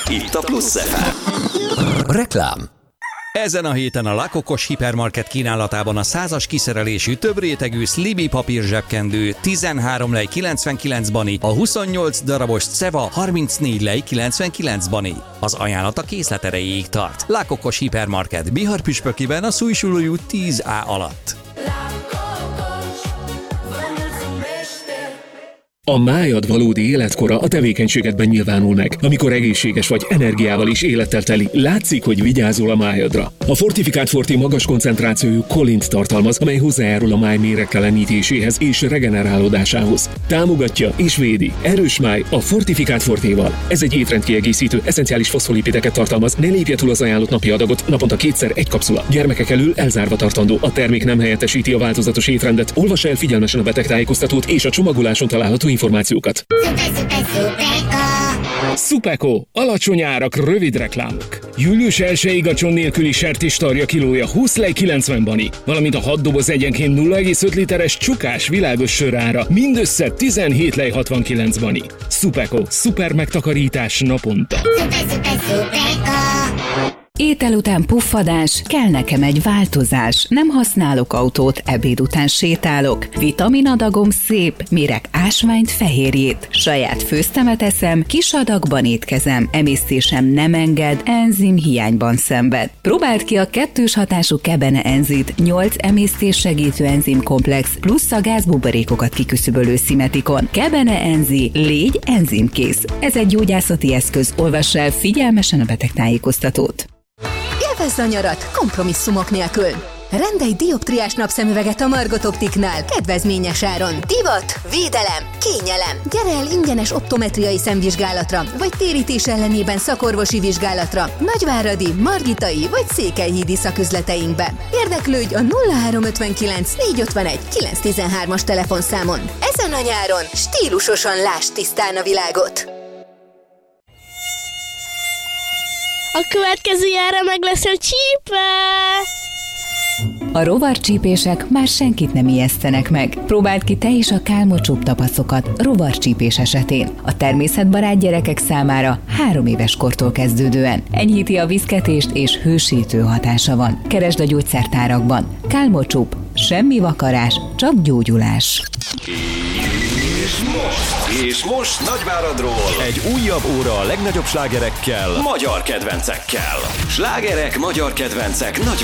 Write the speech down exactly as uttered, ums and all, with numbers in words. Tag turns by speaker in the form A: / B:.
A: Itt a Plusz ef em.
B: Reklám.
C: Ezen a héten a Lakokos Hipermarket kínálatában a százas kiszerelésű több rétegű Sliby papír zsebkendő tizenhárom lej kilencvenkilenc bani, a huszonnyolc darabos Ceva harmincnégy lej kilencvenkilenc bani. Az ajánlat a készlet erejéig tart. Lakokos Hipermarket Bihar püspökiben a Szújsulói út tíz á alatt.
D: A májad valódi életkora a tevékenységedben nyilvánul meg. Amikor egészséges vagy, energiával és élettel teli, látszik, hogy vigyázol a májadra. A Fortifikált Forti magas koncentrációjú kolint tartalmaz, amely hozzájárul a máj méregtelenítéséhez és regenerálódásához. Támogatja és védi. Erős máj a Fortifikált Fortéval. Ez egy étrendkiegészítő, eszenciális foszfolipideket tartalmaz, ne lépje túl az ajánlott napi adagot, naponta kétszer egy kapszula. Gyermekek elől elzárva tartandó. A termék nem helyettesíti a változatos étrendet. Olvas el figyelmesen a betegtájékoztatót és a csomagoláson található információkat. Supeko. Alacsony árak, rövid reklámok. július elsejéig a cson nélküli sertéstarja kilója húsz lej kilencven bani, valamint a hat doboz egyenként nulla egész öt literes csukás világos sörára mindössze tizenhét lej hatvankilenc bani. Supeko. Szuper megtakarítás naponta.
E: Étel után puffadás, kell nekem egy változás. Nem használok autót, ebéd után sétálok. Vitaminadagom szép, mérek ásványt, fehérjét. Saját főztemet eszem, kis adagban étkezem. Emésztésem nem enged, enzim hiányban szenved. Próbáld ki a kettős hatású Kebene Enzit, nyolc emésztés segítő enzimkomplex plusz a gázbuborékokat kiküszöbölő szimetikon. Kebene Enzi, légy enzimkész. Ez egy gyógyászati eszköz, olvass el figyelmesen a betegtájékoztatót.
F: Élvezd a nyarat kompromisszumok nélkül! Rendelj dioptriás napszemüveget a Margot Optiknál kedvezményes áron. Divat, védelem, kényelem. Gyere el ingyenes optometriai szemvizsgálatra, vagy térítés ellenében szakorvosi vizsgálatra Nagyváradi, Margitai vagy Székelyhídi szaküzleteinkbe. Érdeklődj a nulla három ötvenkilenc négyszázötvenegy kilencszáztizenhármas telefonszámon. Ezen a nyáron stílusosan láss tisztán a világot.
G: A következő jára meg lesz a csípe!
E: A rovarcsípések már senkit nem ijesztenek meg. Próbáld ki te is a Kálmocsúp tapaszokat rovarcsípés esetén. A természetbarát gyerekek számára három éves kortól kezdődően. Enyhíti a viszketést és hősítő hatása van. Keresd a gyógyszertárakban. Kálmocsúp. Semmi vakarás, csak gyógyulás.
A: És most, és most Nagyváradról
B: Egy újabb óra a legnagyobb slágerekkel,
A: magyar kedvencekkel. Slágerek, magyar kedvencek Nagyvárad.